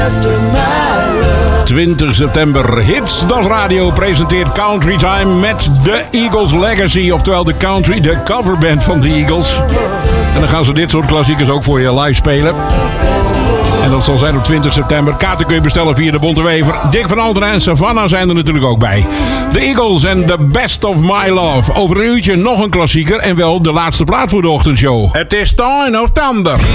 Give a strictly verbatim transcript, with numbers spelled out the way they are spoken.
twintig september. Hits Das Radio presenteert Country Time met The Eagles Legacy. Oftewel de country, de coverband van de Eagles. En dan gaan ze dit soort klassiekers ook voor je live spelen. En dat zal zijn op twintig september. Kaarten kun je bestellen via de Bonte Wever. Dick van Altena en Savannah zijn er natuurlijk ook bij. The Eagles en The Best of My Love. Over een uurtje nog een klassieker en wel de laatste plaat voor de ochtendshow. Het is Time of Thunder.